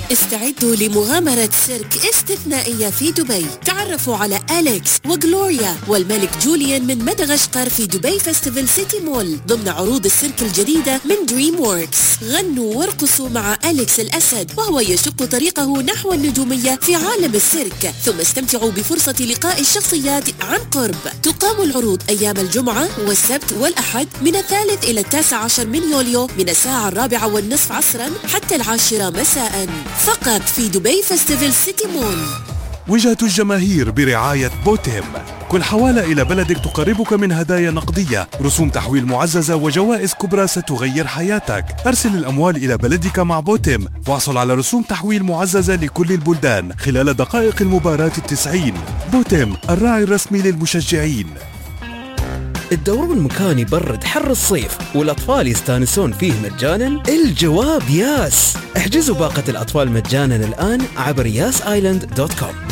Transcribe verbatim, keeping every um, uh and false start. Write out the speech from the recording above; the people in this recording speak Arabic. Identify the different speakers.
Speaker 1: استعدوا لمغامرة سيرك استثنائية في دبي. تعرفوا على أليكس وغلوريا والملك جوليان من مدغشقر في دبي فيستيفال سيتي مول ضمن عروض السيرك الجديدة من دريم ووركس. غنوا وارقصوا مع أليكس الأسد وهو يشق طريقه نحو النجومية في عالم السيرك، ثم استمتعوا بفرصة لقاء الشخصيات عن قرب. تقام العروض أيام الجمعة والسبت والأحد من الثالث إلى التاسع عشر من يوليو من الساعة الرابعة والنصف عصرا حتى العاشرة مساء، فقط في دبي فيستيفال سيتي مول.
Speaker 2: وجهة الجماهير برعاية بوتيم. كل حوالة إلى بلدك تقربك من هدايا نقدية، رسوم تحويل معززة وجوائز كبرى ستغير حياتك. أرسل الأموال إلى بلدك مع بوتيم واحصل على رسوم تحويل معززة لكل البلدان خلال دقائق المباراة التسعين. بوتيم، الراعي الرسمي للمشجعين.
Speaker 3: الدورون مكان يبرد حر الصيف والأطفال يستانسون فيه مجانا؟ الجواب ياس. احجزوا باقة الأطفال مجانا الآن عبر ياس آيلاند دوت كوم.